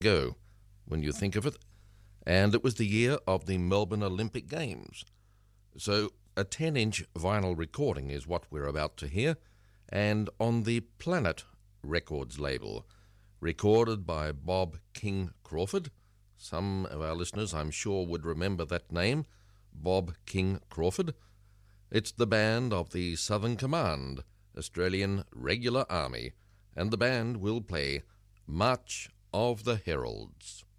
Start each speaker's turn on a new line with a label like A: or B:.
A: ago, when you think of it, and it was the year of the Melbourne Olympic Games. So a 10-inch vinyl recording is what we're about to hear, and on the Planet Records label, recorded by Bob King Crawford. Some of our listeners, I'm sure, would remember that name, Bob King Crawford. It's the band of the Southern Command, Australian Regular Army, and the band will play March of the Heralds.